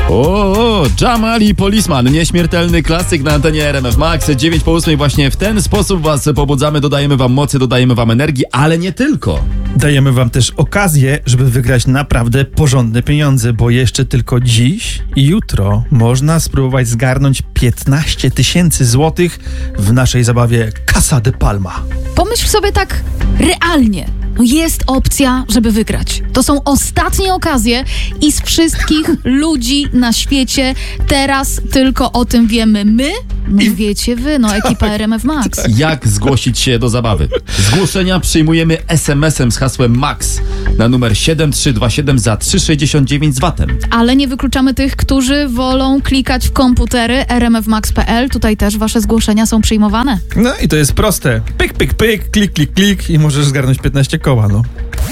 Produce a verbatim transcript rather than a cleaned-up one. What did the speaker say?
O, o, Jamal i Policeman, nieśmiertelny klasyk na antenie R M F Max. dziewięć po ósmej właśnie w ten sposób was pobudzamy, dodajemy wam mocy, dodajemy wam energii, ale nie tylko. Dajemy wam też okazję, żeby wygrać naprawdę porządne pieniądze, bo jeszcze tylko dziś i jutro można spróbować zgarnąć piętnaście tysięcy złotych w naszej zabawie Casa de Palma. Pomyśl sobie tak realnie. No jest opcja, żeby wygrać. To są ostatnie okazje i z wszystkich ludzi na świecie teraz tylko o tym wiemy my, no i wiecie wy, no ekipa R M F Max. Jak zgłosić się do zabawy? Zgłoszenia przyjmujemy es em esem z hasłem MAX na numer siedem trzy dwa siedem za trzysta sześćdziesiąt dziewięć z vatem. Ale nie wykluczamy tych, którzy wolą klikać w komputery r m f max kropka p l. Tutaj też wasze zgłoszenia są przyjmowane. No i to jest proste. Pyk, pyk, pyk, klik, klik, klik i możesz zgarnąć piętnaście koła, no.